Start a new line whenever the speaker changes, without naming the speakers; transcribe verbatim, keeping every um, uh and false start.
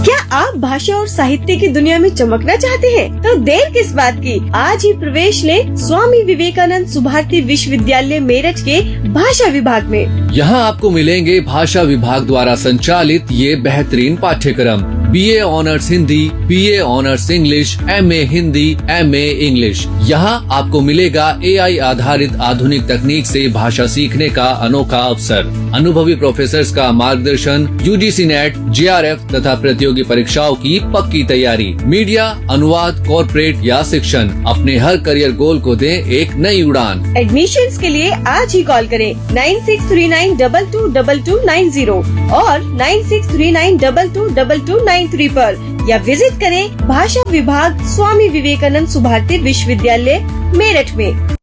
क्या आप भाषा और साहित्य की दुनिया में चमकना चाहते हैं? तो देर किस बात की, आज ही प्रवेश लें स्वामी विवेकानंद सुभारती विश्वविद्यालय मेरठ के भाषा विभाग में।
यहाँ आपको मिलेंगे भाषा विभाग द्वारा संचालित ये बेहतरीन पाठ्यक्रम, B A honours Hindi, B A honours English, M A Hindi, M A English. यहाँ आपको मिलेगा ए आई आधारित आधुनिक तकनीक से भाषा सीखने का अनोखा अवसर, अनुभवी प्रोफेसर्स का मार्गदर्शन, you ji C net, J R F तथा प्रतियोगी परीक्षाओं की पक्की तैयारी, मीडिया, अनुवाद, कॉर्पोरेट या शिक्षण। अपने हर करियर गोल को दें एक नई उड़ान।
एडमिशन्स के लिए आज ही कॉल करें nine six three nine double two double two nine zero और nine six three nine double two double two nine three पर या विजिट करें भाषा विभाग स्वामी विवेकानंद सुभारती विश्वविद्यालय मेरठ में।